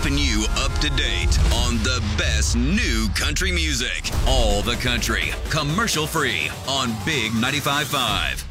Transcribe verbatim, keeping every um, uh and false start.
keeping you up to date on the best new country music. All the country, commercial free on Big ninety-five point five.